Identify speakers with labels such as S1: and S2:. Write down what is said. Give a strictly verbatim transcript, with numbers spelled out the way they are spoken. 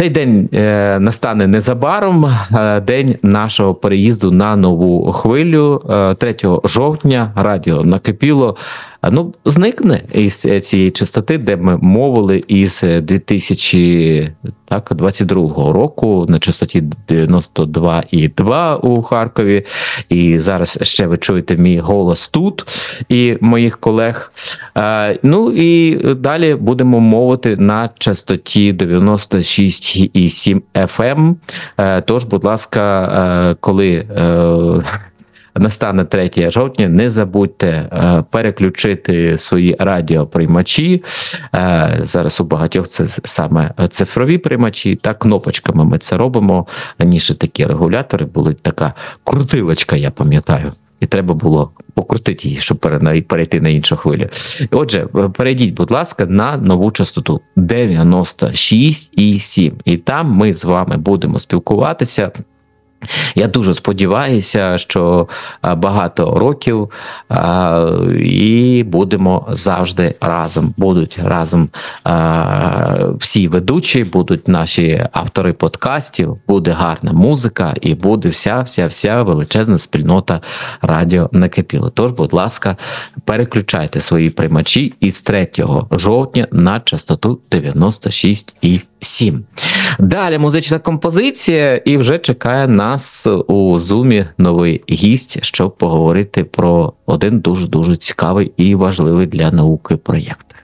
S1: Цей день е, настане незабаром, е, день нашого переїзду на нову хвилю. Е, третього жовтня радіо «Накипіло» ну, зникне із цієї частоти, де ми мовили із дві тисячі двадцять другого року на частоті дев'яносто два і два у Харкові. І зараз ще ви чуєте мій голос тут і моїх колег. Ну і далі будемо мовити на частоті дев'яносто шість і сім еф ем. Тож, будь ласка, коли настане третього жовтня, не забудьте е, переключити свої радіоприймачі. Е, зараз у багатьох це саме цифрові приймачі, та кнопочками ми це робимо. Раніше такі регулятори були, така крутилочка, я пам'ятаю. І треба було покрутити її, щоб перейти на іншу хвилю. Отже, перейдіть, будь ласка, на нову частоту дев'яносто шість і сім. І там ми з вами будемо спілкуватися. Я дуже сподіваюся, що багато років а, і будемо завжди разом. Будуть разом а, всі ведучі, будуть наші автори подкастів, буде гарна музика і буде вся-вся-вся величезна спільнота радіо «Накипіло». Тож, будь ласка, переключайте свої приймачі із третього жовтня на частоту дев'яносто шість і сім. Далі музична композиція, і вже чекає нас у Зумі новий гість, щоб поговорити про один дуже-дуже цікавий і важливий для науки проєкт.